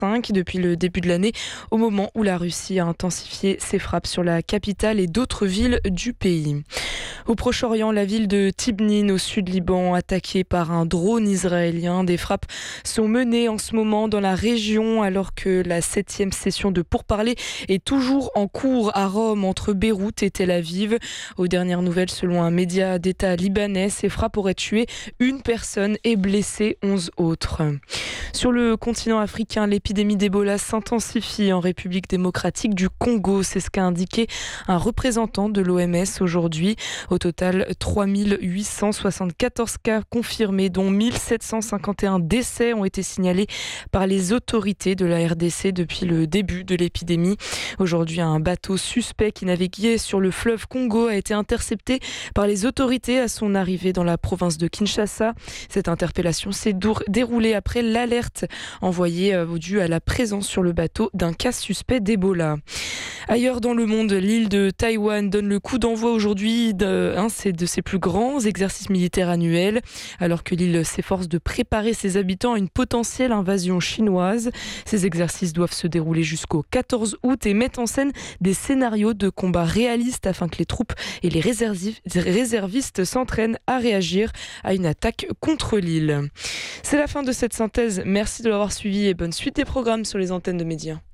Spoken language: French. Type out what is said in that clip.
depuis le début de l'année, au moment où la Russie a intensifié ses frappes sur la capitale et d'autres villes du pays. Au Proche-Orient, la ville de Tibnin, au sud Liban, attaquée par un drone israélien. Des frappes sont menées en ce moment dans la région alors que la 7e session de pourparlers est toujours en cours à Rome entre Beyrouth et Tel Aviv. Aux dernières nouvelles, selon un média d'État libanais, ces frappes auraient tué une personne et blessé 11 autres. Sur le continent africain, l'épidémie d'Ebola s'intensifie en République démocratique du Congo. C'est ce qu'a indiqué un représentant de l'OMS aujourd'hui. Au total, 3874 cas confirmés, dont 1751 décès ont été signalés par les autorités de la RDC depuis le début de l'épidémie. Aujourd'hui, un bateau suspect qui naviguait sur le fleuve Congo a été intercepté par les autorités à son arrivée dans la province de Kinshasa. Cette interpellation s'est déroulée après l'alerte envoyée due à la présence sur le bateau d'un cas suspect d'Ebola. Ailleurs dans le monde, l'île de Taïwan donne le coup d'envoi aujourd'hui de ses plus grands exercices militaires annuels, alors que l'île s'efforce de préparer ses habitants à une potentielle invasion chinoise. Ces exercices doivent se dérouler jusqu'au 14 août et mettent en scène des scénarios de combat réalistes afin que les troupes et les réservistes s'entraînent à réagir à une attaque contre l'île. C'est la fin de cette synthèse. Merci de l'avoir suivi et bonne suite des programmes sur les antennes de Média.